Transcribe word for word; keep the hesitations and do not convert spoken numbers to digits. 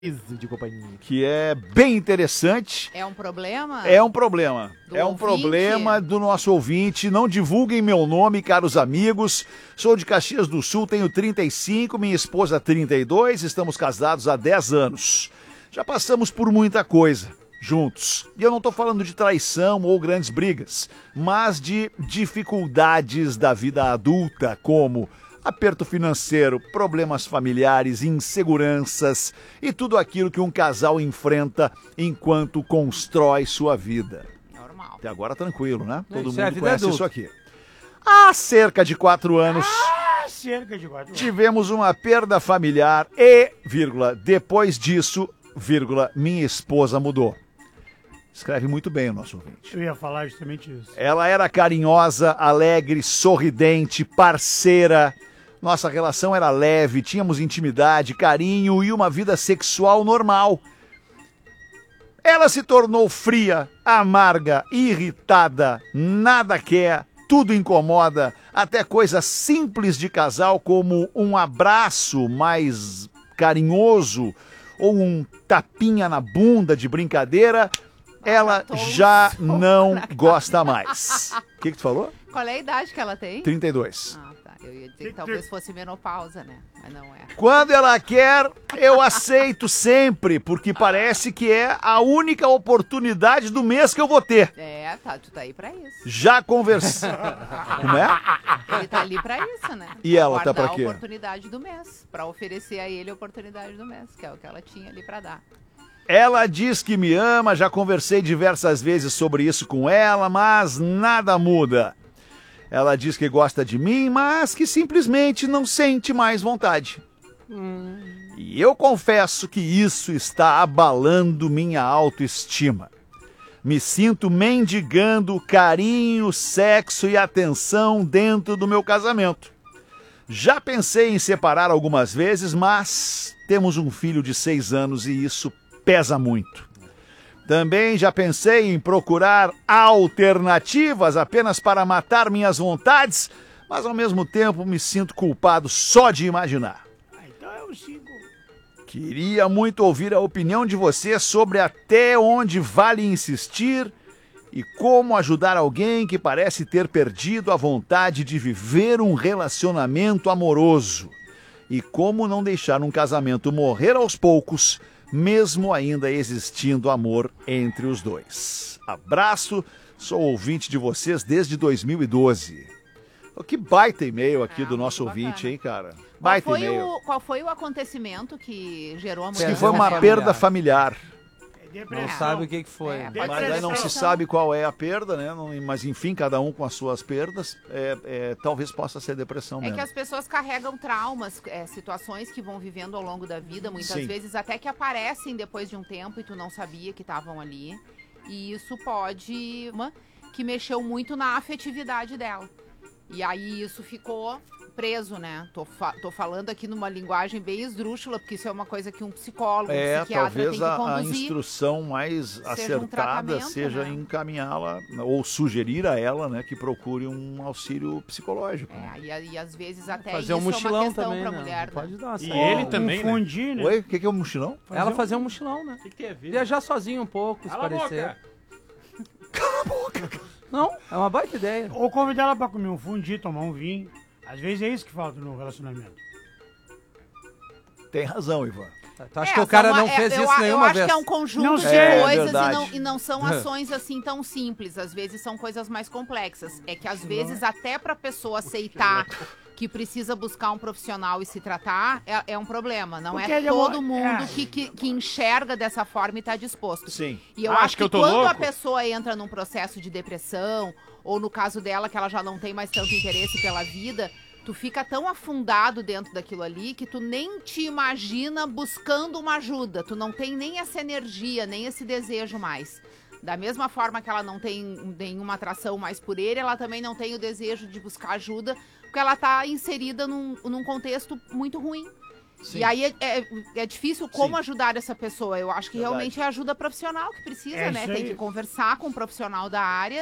de companhia. Que é bem interessante. É um problema? É um problema. Do é um ouvinte? problema do nosso ouvinte. Não divulguem meu nome, caros amigos. Sou de Caxias do Sul, tenho trinta e cinco, minha esposa trinta e dois, estamos casados há dez anos. Já passamos por muita coisa juntos. E eu não estou falando de traição ou grandes brigas, mas de dificuldades da vida adulta, como aperto financeiro, problemas familiares, inseguranças e tudo aquilo que um casal enfrenta enquanto constrói sua vida. Normal. Até agora tranquilo, né? Todo Isso é a mundo vida conhece adulta. isso aqui. Há cerca de quatro anos, Ah, cerca de quatro. tivemos uma perda familiar e, vírgula, depois disso, vírgula, minha esposa mudou. Escreve muito bem o nosso ouvinte. Eu ia falar justamente isso. Ela era carinhosa, alegre, sorridente, parceira. Nossa relação era leve, tínhamos intimidade, carinho e uma vida sexual normal. Ela se tornou fria, amarga, irritada, nada quer, tudo incomoda, até coisas simples de casal como um abraço mais carinhoso ou um tapinha na bunda de brincadeira, ela Tô um já soco não na cara. gosta mais. O que, que tu falou? Qual é a idade que ela tem? trinta e dois. Ah, tá. Eu ia dizer que talvez fosse menopausa, né? Mas não é. Quando ela quer, eu aceito sempre, porque parece que é a única oportunidade do mês que eu vou ter. É, tá, tu tá aí pra isso. Já conversei. Como é? Ele tá ali pra isso, né? E ela tá Guardar pra quê? a oportunidade do mês. Pra oferecer a ele a oportunidade do mês, que é o que ela tinha ali pra dar. Ela diz que me ama, já conversei diversas vezes sobre isso com ela, mas nada muda. Ela diz que gosta de mim, mas que simplesmente não sente mais vontade. E eu confesso que isso está abalando minha autoestima. Me sinto mendigando carinho, sexo e atenção dentro do meu casamento. Já pensei em separar algumas vezes, mas temos um filho de seis anos e isso pesa muito. Também já pensei em procurar alternativas apenas para matar minhas vontades, mas ao mesmo tempo me sinto culpado só de imaginar. Ah, então é o cinco. Queria muito ouvir a opinião de você sobre até onde vale insistir e como ajudar alguém que parece ter perdido a vontade de viver um relacionamento amoroso. E como não deixar um casamento morrer aos poucos, mesmo ainda existindo amor entre os dois. Abraço, sou ouvinte de vocês desde dois mil e doze. Oh, que baita e-mail aqui Ah, do nosso muito ouvinte, bacana. hein, cara? Qual Baita foi, e-mail. o, qual foi o acontecimento que gerou a Diz que mudança? foi uma familiar. perda familiar. É depressão. Não sabe o que, que foi. É, Mas pode ser aí não se depressão. sabe qual é a perda, né? Não- Mas enfim, cada um com as suas perdas, é, é, talvez possa ser depressão É mesmo. que as pessoas carregam traumas, é, situações que vão vivendo ao longo da vida, muitas Sim. vezes até que aparecem depois de um tempo e tu não sabia que estavam ali. E isso pode... Uma, que mexeu muito na afetividade dela. E aí isso ficou preso, né? Tô, fa- tô falando aqui numa linguagem bem esdrúxula, porque isso é uma coisa que um psicólogo, um É, psiquiatra tem talvez que a, a conduzir. instrução mais um acertada tratamento, seja né? encaminhá-la ou sugerir a ela, né, que procure um auxílio psicológico. É, e, e às vezes até Fazer isso um é uma mochilão questão também, pra né? mulher, né? Pode dar uma E saída. ele também, né? Confundir, né? Oi, o que, que é um mochilão? Ela fazer um mochilão, né? O que, que tem a ver? Viajar sozinho um pouco, se Cala a parecer. boca! Não, é uma baita ideia. Ou convidar ela pra comer um fundi, tomar um vinho. Às vezes é isso que falta no relacionamento. Tem razão, Ivan. Tu acha É, que o cara são- não é, fez eu, isso a- nenhuma Eu acho vez? que é um conjunto Não de sei. É, coisas e verdade. não, e não são ações assim tão simples. Às vezes são coisas mais complexas. É que às vezes até pra pessoa aceitar que precisa buscar um profissional e se tratar, é, é um problema. Não Porque é ele é todo uma- mundo é. que, que, que enxerga dessa forma e tá disposto. Sim. E eu Acha acho que que, eu tô quando a louco? pessoa entra num processo de depressão, ou no caso dela, que ela já não tem mais tanto interesse pela vida, tu fica tão afundado dentro daquilo ali que tu nem te imagina buscando uma ajuda. Tu não tem nem essa energia, nem esse desejo mais. Da mesma forma que ela não tem nenhuma atração mais por ele, ela também não tem o desejo de buscar ajuda, porque ela tá inserida num, num contexto muito ruim. Sim. E aí é, é, é difícil como Sim. ajudar essa pessoa. Eu acho que Verdade. realmente é ajuda profissional que precisa, É né? isso Tem aí. que conversar com um profissional da área